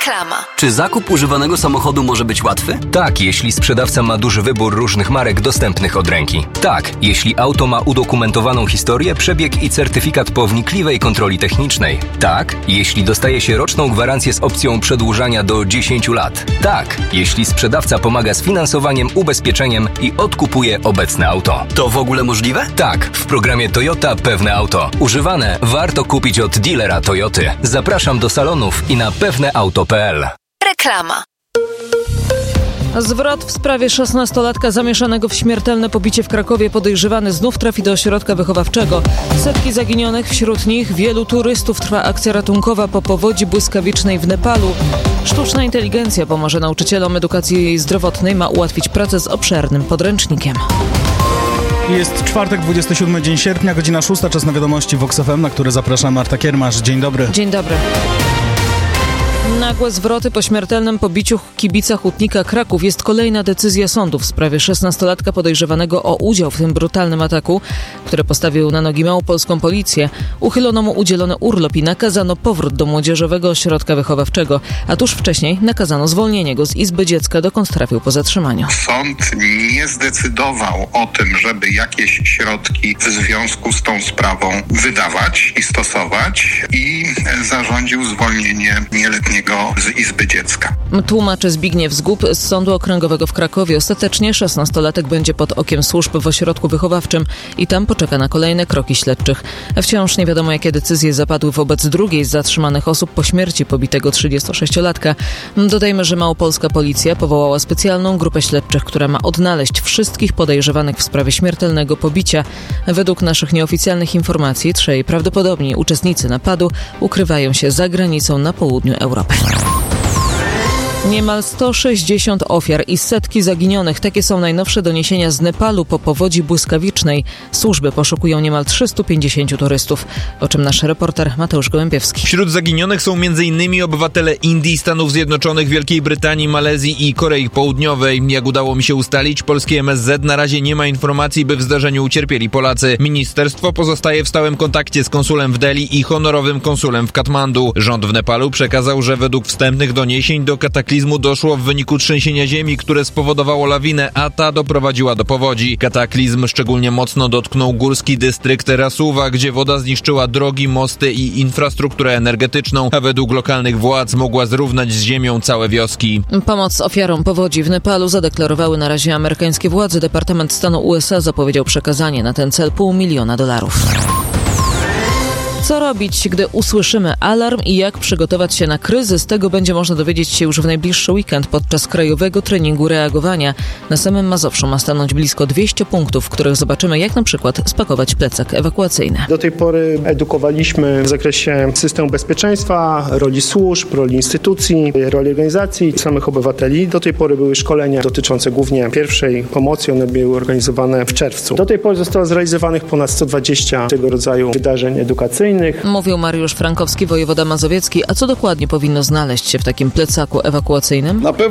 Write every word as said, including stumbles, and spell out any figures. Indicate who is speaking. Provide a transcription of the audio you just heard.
Speaker 1: Reklama.
Speaker 2: Czy zakup używanego samochodu może być łatwy?
Speaker 3: Tak, jeśli sprzedawca ma duży wybór różnych marek dostępnych od ręki. Tak, jeśli auto ma udokumentowaną historię, przebieg i certyfikat po wnikliwej kontroli technicznej. Tak, jeśli dostaje się roczną gwarancję z opcją przedłużania do dziesięciu lat. Tak, jeśli sprzedawca pomaga z finansowaniem, ubezpieczeniem i odkupuje obecne auto.
Speaker 2: To w ogóle możliwe?
Speaker 3: Tak, w programie Toyota Pewne Auto. Używane warto kupić od dealera Toyoty. Zapraszam do salonów i na pewneauto kropka p l.
Speaker 1: Reklama.
Speaker 4: Zwrot w sprawie szesnastolatka zamieszanego w śmiertelne pobicie w Krakowie. Podejrzewany znów trafi do ośrodka wychowawczego. Setki zaginionych, wśród nich wielu turystów. Trwa akcja ratunkowa po powodzi błyskawicznej w Nepalu. Sztuczna inteligencja pomoże nauczycielom edukacji zdrowotnej, ma ułatwić pracę z obszernym podręcznikiem.
Speaker 5: Jest czwartek, dwudziesty siódmy dzień sierpnia, godzina szósta, czas na wiadomości Vox F M, na które zaprasza Marta Kiermasz. Dzień dobry.
Speaker 4: Dzień dobry. Nagłe zwroty po śmiertelnym pobiciu kibica Hutnika Kraków. Jest kolejna decyzja sądu w sprawie szesnastolatka podejrzewanego o udział w tym brutalnym ataku, który postawił na nogi małopolską policję. Uchylono mu udzielony urlop i nakazano powrót do młodzieżowego ośrodka wychowawczego, a tuż wcześniej nakazano zwolnienie go z Izby Dziecka, dokąd trafił po zatrzymaniu.
Speaker 6: Sąd nie zdecydował o tym, żeby jakieś środki w związku z tą sprawą wydawać i stosować, i zarządził zwolnienie nieletniego z Izby Dziecka.
Speaker 4: Tłumaczy Zbigniew Zgub z Sądu Okręgowego w Krakowie. Ostatecznie szesnastolatek będzie pod okiem służb w ośrodku wychowawczym i tam poczeka na kolejne kroki śledczych. Wciąż nie wiadomo, jakie decyzje zapadły wobec drugiej z zatrzymanych osób po śmierci pobitego trzydziestosześciolatka. Dodajmy, że małopolska policja powołała specjalną grupę śledczych, która ma odnaleźć wszystkich podejrzewanych w sprawie śmiertelnego pobicia. Według naszych nieoficjalnych informacji trzej prawdopodobni uczestnicy napadu ukrywają się za granicą na południu Europy. Niemal sto sześćdziesiąt ofiar i setki zaginionych. Takie są najnowsze doniesienia z Nepalu po powodzi błyskawicznej. Służby poszukują niemal trzystu pięćdziesięciu turystów, o czym nasz reporter Mateusz Gołębiewski.
Speaker 7: Wśród zaginionych są m.in. obywatele Indii, Stanów Zjednoczonych, Wielkiej Brytanii, Malezji i Korei Południowej. Jak udało mi się ustalić, polskie M S Z na razie nie ma informacji, by w zdarzeniu ucierpieli Polacy. Ministerstwo pozostaje w stałym kontakcie z konsulem w Delhi i honorowym konsulem w Katmandu. Rząd w Nepalu przekazał, że według wstępnych doniesień do kataklizmu doszło w wyniku trzęsienia ziemi, które spowodowało lawinę, a ta doprowadziła do powodzi. Kataklizm szczególnie mocno dotknął górski dystrykt Rasuwa, gdzie woda zniszczyła drogi, mosty i infrastrukturę energetyczną, a według lokalnych władz mogła zrównać z ziemią całe wioski.
Speaker 4: Pomoc ofiarom powodzi w Nepalu zadeklarowały na razie amerykańskie władze. Departament Stanu U S A zapowiedział przekazanie na ten cel pół miliona dolarów. Co robić, gdy usłyszymy alarm i jak przygotować się na kryzys? Tego będzie można dowiedzieć się już w najbliższy weekend podczas krajowego treningu reagowania. Na samym Mazowszu ma stanąć blisko dwieście punktów, w których zobaczymy, jak na przykład spakować plecak ewakuacyjny.
Speaker 8: Do tej pory edukowaliśmy w zakresie systemu bezpieczeństwa, roli służb, roli instytucji, roli organizacji, samych obywateli. Do tej pory były szkolenia dotyczące głównie pierwszej pomocy. One były organizowane w czerwcu. Do tej pory zostało zrealizowanych ponad sto dwadzieścia tego rodzaju wydarzeń edukacyjnych.
Speaker 4: Mówił Mariusz Frankowski, wojewoda mazowiecki. A co dokładnie powinno znaleźć się w takim plecaku ewakuacyjnym?
Speaker 9: Na pewno